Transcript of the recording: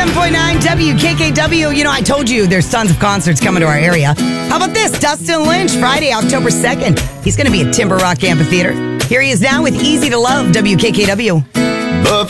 107.9 WKKW. You know, I told you there's tons of concerts coming to our area. How about this? Dustin Lynch, Friday, October 2nd. He's going to be at Timber Rock Amphitheater. Here he is now with Easy to Love, WKKW. But